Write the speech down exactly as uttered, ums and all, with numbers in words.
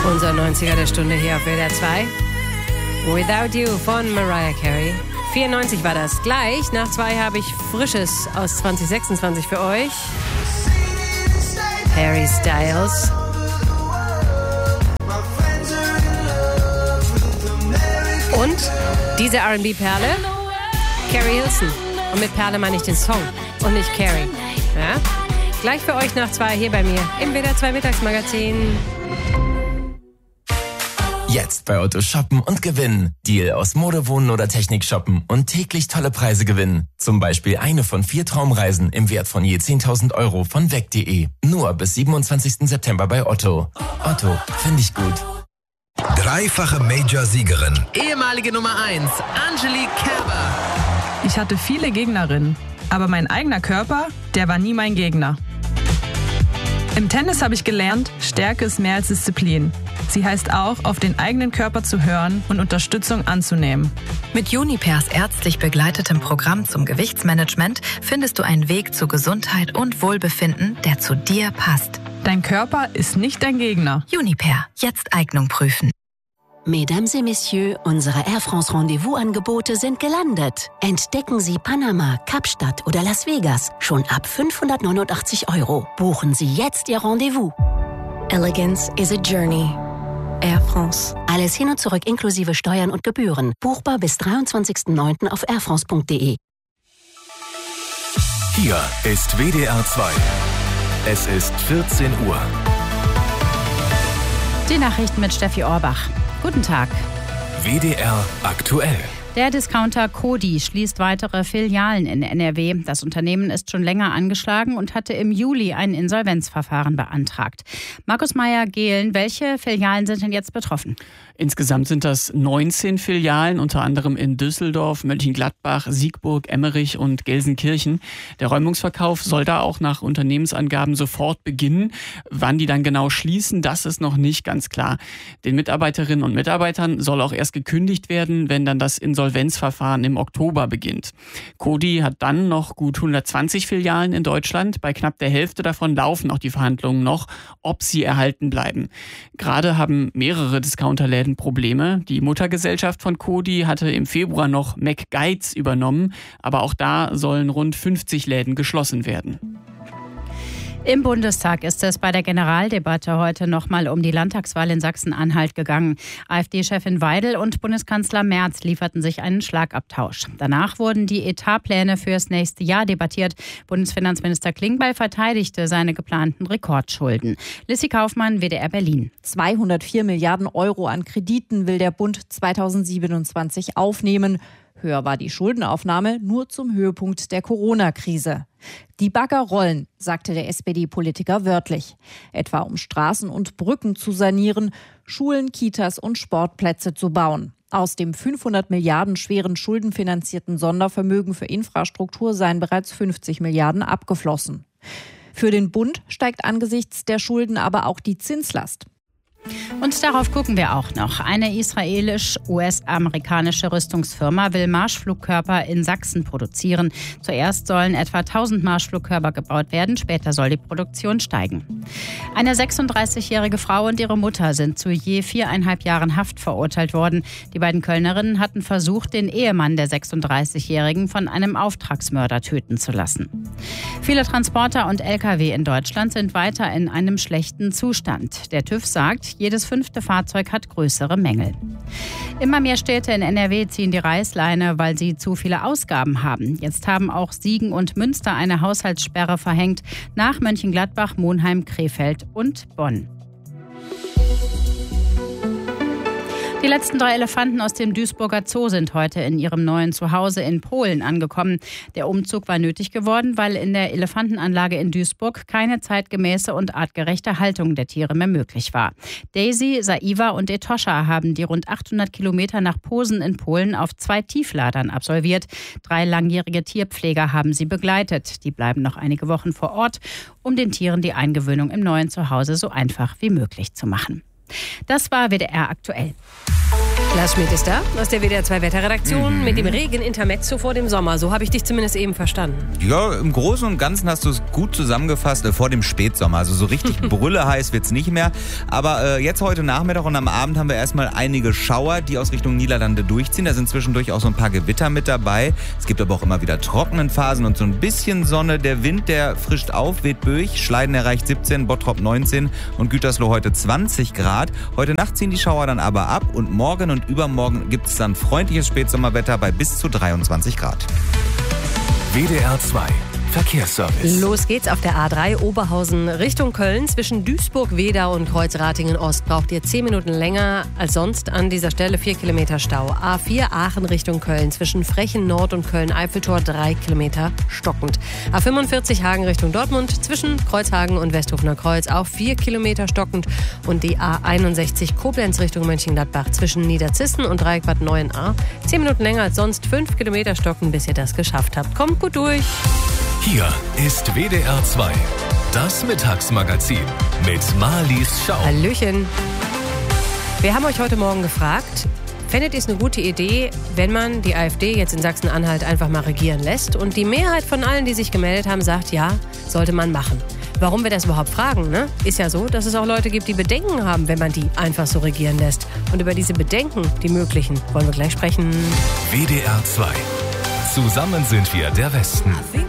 Unser neunziger der Stunde hier auf W D R zwei. Without You von Mariah Carey. vierundneunzig war das. Gleich nach zwei habe ich Frisches aus zwanzig sechsundzwanzig für euch. Harry Styles. Und diese R and B-Perle, Carrie Hilson. Und mit Perle meine ich den Song und nicht Carrie. Ja? Gleich für euch nach zwei hier bei mir im W D R zwei Mittagsmagazin. Jetzt bei Otto shoppen und gewinnen. Deal aus Mode, Wohnen oder Technik shoppen und täglich tolle Preise gewinnen. Zum Beispiel eine von vier Traumreisen im Wert von je zehntausend Euro von weg punkt de. Nur bis siebenundzwanzigsten September bei Otto. Otto, finde ich gut. Dreifache Major-Siegerin. Ehemalige Nummer eins, Angelique Kerber. Ich hatte viele Gegnerinnen, aber mein eigener Körper, der war nie mein Gegner. Im Tennis habe ich gelernt, Stärke ist mehr als Disziplin. Sie heißt auch, auf den eigenen Körper zu hören und Unterstützung anzunehmen. Mit Junipers ärztlich begleitetem Programm zum Gewichtsmanagement findest du einen Weg zu Gesundheit und Wohlbefinden, der zu dir passt. Dein Körper ist nicht dein Gegner. Juniper, jetzt Eignung prüfen. Mesdames et Messieurs, unsere Air France Rendezvous-Angebote sind gelandet. Entdecken Sie Panama, Kapstadt oder Las Vegas schon ab fünfhundertneunundachtzig Euro. Buchen Sie jetzt Ihr Rendezvous. Elegance is a journey. Air France. Alles hin und zurück inklusive Steuern und Gebühren. Buchbar bis dreiundzwanzigsten neunten auf airfrance punkt de. Hier ist W D R zwei. Es ist vierzehn Uhr. Die Nachrichten mit Steffi Orbach. Guten Tag. W D R aktuell. Der Discounter Coty schließt weitere Filialen in N R W. Das Unternehmen ist schon länger angeschlagen und hatte im Juli ein Insolvenzverfahren beantragt. Markus Meyer-Gehlen, welche Filialen sind denn jetzt betroffen? Insgesamt sind das neunzehn Filialen, unter anderem in Düsseldorf, Mönchengladbach, Siegburg, Emmerich und Gelsenkirchen. Der Räumungsverkauf soll da auch nach Unternehmensangaben sofort beginnen. Wann die dann genau schließen, das ist noch nicht ganz klar. Den Mitarbeiterinnen und Mitarbeitern soll auch erst gekündigt werden, wenn dann das Insolvenzverfahren im Oktober beginnt. Coty hat dann noch gut hundertzwanzig Filialen in Deutschland. Bei knapp der Hälfte davon laufen auch die Verhandlungen noch, ob sie erhalten bleiben. Gerade haben mehrere Discounterläden Probleme. Die Muttergesellschaft von Coty hatte im Februar noch McGuides übernommen, aber auch da sollen rund fünfzig Läden geschlossen werden. Im Bundestag ist es bei der Generaldebatte heute nochmal um die Landtagswahl in Sachsen-Anhalt gegangen. AfD-Chefin Weidel und Bundeskanzler Merz lieferten sich einen Schlagabtausch. Danach wurden die Etatpläne fürs nächste Jahr debattiert. Bundesfinanzminister Klingbeil verteidigte seine geplanten Rekordschulden. Lissy Kaufmann, W D R Berlin. zweihundertvier Milliarden Euro an Krediten will der Bund zweitausendsiebenundzwanzig aufnehmen. Höher war die Schuldenaufnahme nur zum Höhepunkt der Corona-Krise. Die Bagger rollen, sagte der S P D-Politiker wörtlich. Etwa um Straßen und Brücken zu sanieren, Schulen, Kitas und Sportplätze zu bauen. Aus dem fünfhundert Milliarden schweren schuldenfinanzierten Sondervermögen für Infrastruktur seien bereits fünfzig Milliarden abgeflossen. Für den Bund steigt angesichts der Schulden aber auch die Zinslast. Und darauf gucken wir auch noch. Eine israelisch-U S-amerikanische Rüstungsfirma will Marschflugkörper in Sachsen produzieren. Zuerst sollen etwa tausend Marschflugkörper gebaut werden, später soll die Produktion steigen. Eine sechsunddreißigjährige Frau und ihre Mutter sind zu je viereinhalb Jahren Haft verurteilt worden. Die beiden Kölnerinnen hatten versucht, den Ehemann der sechsunddreißigjährigen von einem Auftragsmörder töten zu lassen. Viele Transporter und L K W in Deutschland sind weiter in einem schlechten Zustand. Der TÜV sagt, jedes fünfte Fahrzeug hat größere Mängel. Immer mehr Städte in N R W ziehen die Reißleine, weil sie zu viele Ausgaben haben. Jetzt haben auch Siegen und Münster eine Haushaltssperre verhängt, nach Mönchengladbach, Monheim, Krefeld und Bonn. Die letzten drei Elefanten aus dem Duisburger Zoo sind heute in ihrem neuen Zuhause in Polen angekommen. Der Umzug war nötig geworden, weil in der Elefantenanlage in Duisburg keine zeitgemäße und artgerechte Haltung der Tiere mehr möglich war. Daisy, Saiwa und Etosha haben die rund achthundert Kilometer nach Posen in Polen auf zwei Tiefladern absolviert. Drei langjährige Tierpfleger haben sie begleitet. Die bleiben noch einige Wochen vor Ort, um den Tieren die Eingewöhnung im neuen Zuhause so einfach wie möglich zu machen. Das war W D R aktuell. Lars Schmidt ist da, aus der W D R zwei Wetterredaktion, Mhm. mit dem Regen-Intermezzo vor dem Sommer. So habe ich dich zumindest eben verstanden. Ja, im Großen und Ganzen hast du es gut zusammengefasst, äh, vor dem Spätsommer. Also so richtig Brülle heiß wird's nicht mehr. Aber äh, jetzt heute Nachmittag und am Abend haben wir erstmal einige Schauer, die aus Richtung Niederlande durchziehen. Da sind zwischendurch auch so ein paar Gewitter mit dabei. Es gibt aber auch immer wieder trockenen Phasen und so ein bisschen Sonne. Der Wind, der frischt auf, weht durch. Schleiden erreicht siebzehn, Bottrop neunzehn und Gütersloh heute zwanzig Grad. Heute Nacht ziehen die Schauer dann aber ab und morgen und übermorgen gibt es dann freundliches Spätsommerwetter bei bis zu dreiundzwanzig Grad. W D R zwei Verkehrsservice. Los geht's auf der A drei Oberhausen Richtung Köln. Zwischen Duisburg-Wedau und Kreuzratingen-Ost braucht ihr zehn Minuten länger als sonst. An dieser Stelle vier Kilometer Stau. A vier Aachen Richtung Köln. Zwischen Frechen Nord und Köln-Eiffeltor drei Kilometer stockend. A fünfundvierzig Hagen Richtung Dortmund. Zwischen Kreuzhagen und Westhofener Kreuz auch vier Kilometer stockend. Und die A einundsechzig Koblenz Richtung Mönchengladbach. Zwischen Niederzissen und Dreieckbad neun a. zehn Minuten länger als sonst. fünf Kilometer stockend, bis ihr das geschafft habt. Kommt gut durch. Hier ist W D R zwei, das Mittagsmagazin mit Marlies Schau. Hallöchen. Wir haben euch heute Morgen gefragt, fändet ihr es eine gute Idee, wenn man die AfD jetzt in Sachsen-Anhalt einfach mal regieren lässt? Und die Mehrheit von allen, die sich gemeldet haben, sagt, ja, sollte man machen. Warum wir das überhaupt fragen, ne? Ist ja so, dass es auch Leute gibt, die Bedenken haben, wenn man die einfach so regieren lässt. Und über diese Bedenken, die möglichen, wollen wir gleich sprechen. W D R zwei. Zusammen sind wir der Westen.